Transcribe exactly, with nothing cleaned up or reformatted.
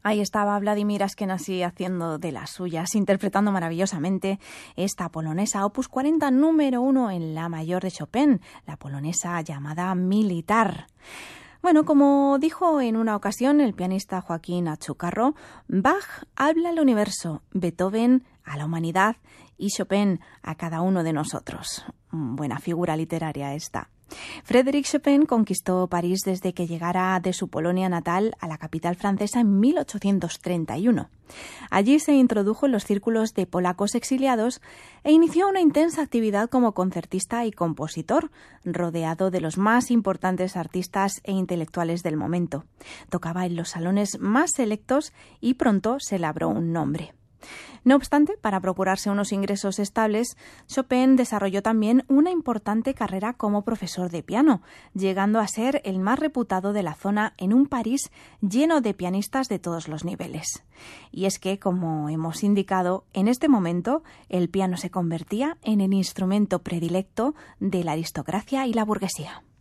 Ahí estaba Vladimir Ashkenazy haciendo de las suyas, interpretando maravillosamente esta polonesa opus cuarenta número uno en la mayor de Chopin, la polonesa llamada Militar. Bueno, como dijo en una ocasión el pianista Joaquín Achucarro, Bach habla al universo, Beethoven a la humanidad y Chopin a cada uno de nosotros. Buena figura literaria esta. Frédéric Chopin conquistó París desde que llegara de su Polonia natal a la capital francesa en mil ochocientos treinta y uno. Allí se introdujo en los círculos de polacos exiliados e inició una intensa actividad como concertista y compositor, rodeado de los más importantes artistas e intelectuales del momento. Tocaba en los salones más selectos y pronto se labró un nombre. No obstante, para procurarse unos ingresos estables, Chopin desarrolló también una importante carrera como profesor de piano, llegando a ser el más reputado de la zona en un París lleno de pianistas de todos los niveles. Y es que, como hemos indicado, en este momento el piano se convertía en el instrumento predilecto de la aristocracia y la burguesía.